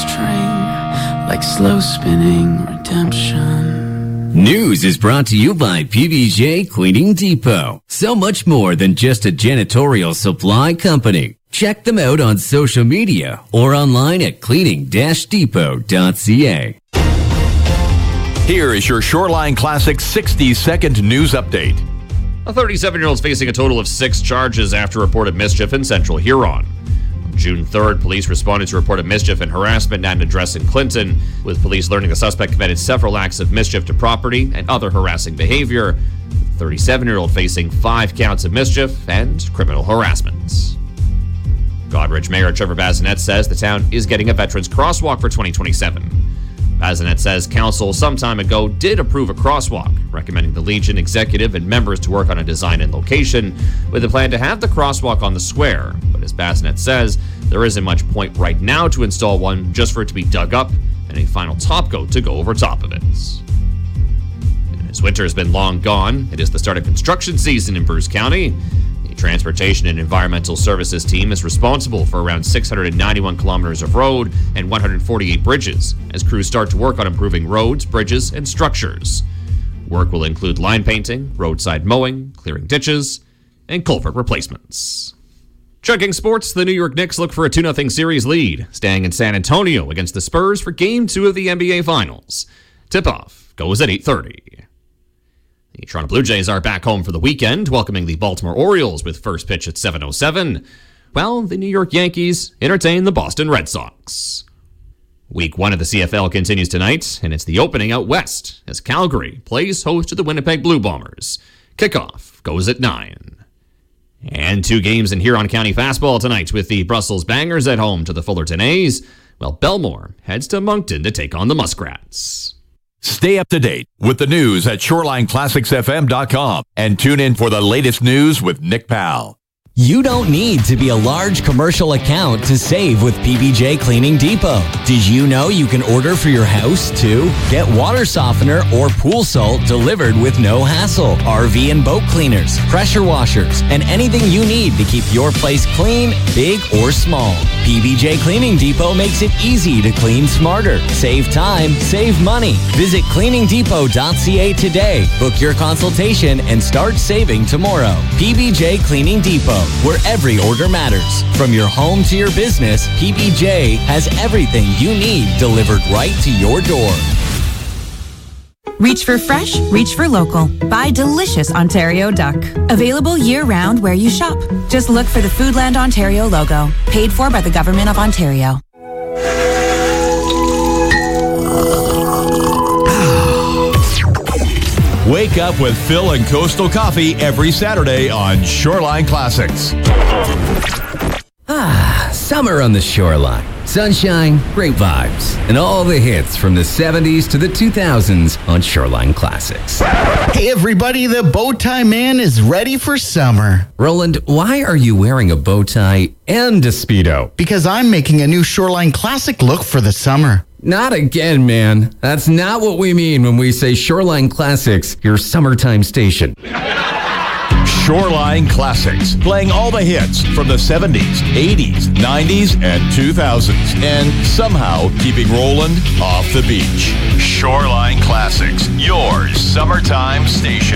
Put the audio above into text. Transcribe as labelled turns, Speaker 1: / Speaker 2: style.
Speaker 1: string, like slow spinning redemption.
Speaker 2: News is brought to you by PBJ Cleaning Depot. So much more than just a janitorial supply company. Check them out on social media or online at cleaning-depot.ca.
Speaker 3: Here is your Shoreline Classic 60-second news update.
Speaker 4: A 37-year-old is facing a total of 6 charges after reported mischief in Central Huron. On June 3rd, police responded to reported mischief and harassment at an address in Clinton, with police learning the suspect committed several acts of mischief to property and other harassing behavior. The 37-year-old facing 5 counts of mischief and criminal harassment. Goderich Mayor Trevor Bazinet says the town is getting a Veterans Crosswalk for 2027. Bazinet says council some time ago did approve a crosswalk, recommending the Legion executive and members to work on a design and location, with a plan to have the crosswalk on the square. But as Bazinet says, there isn't much point right now to install one, just for it to be dug up and a final top coat to go over top of it. And as winter has been long gone, it is the start of construction season in Bruce County. The Transportation and Environmental Services team is responsible for around 691 kilometers of road and 148 bridges, as crews start to work on improving roads, bridges, and structures. Work will include line painting, roadside mowing, clearing ditches, and culvert replacements. Checking sports, the New York Knicks look for a 2-0 series lead, staying in San Antonio against the Spurs for Game 2 of the NBA Finals. Tip-off goes at 8:30. The Toronto Blue Jays are back home for the weekend, welcoming the Baltimore Orioles with first pitch at 7:07, while the New York Yankees entertain the Boston Red Sox. Week 1 of the CFL continues tonight, and it's the opening out west as Calgary plays host to the Winnipeg Blue Bombers. Kickoff goes at 9. And 2 games in Huron County fastball tonight, with the Brussels Bangers at home to the Fullerton A's, while Belmore heads to Moncton to take on the Muskrats.
Speaker 3: Stay up to date with the news at ShorelineClassicsFM.com and tune in for the latest news with Nick Powell.
Speaker 5: You don't need to be a large commercial account to save with PBJ Cleaning Depot. Did you know you can order for your house too? Get water softener or pool salt delivered with no hassle. RV and boat cleaners, pressure washers, and anything you need to keep your place clean, big or small. PBJ Cleaning Depot makes it easy to clean smarter. Save time, save money. Visit cleaningdepot.ca today. Book your consultation and start saving tomorrow. PBJ Cleaning Depot, where every order matters. From your home to your business, PBJ has everything you need delivered right to your door.
Speaker 6: Reach for fresh, reach for local. Buy delicious Ontario duck. Available year-round where you shop. Just look for the Foodland Ontario logo. Paid for by the Government of Ontario.
Speaker 3: Wake up with Phil and Coastal Coffee every Saturday on Shoreline Classics.
Speaker 2: Summer on the shoreline. Sunshine, great vibes, and all the hits from the 70s to the 2000s on Shoreline Classics.
Speaker 7: Hey everybody, the Bowtie Man is ready for summer.
Speaker 2: Roland, why are you wearing a bow tie and a Speedo?
Speaker 7: Because I'm making a new Shoreline Classic look for the summer.
Speaker 2: Not again, man. That's not what we mean when we say Shoreline Classics, your summertime station.
Speaker 3: Shoreline Classics, playing all the hits from the 70s, 80s, 90s, and 2000s, and somehow keeping Roland off the beach. Shoreline Classics, your summertime station.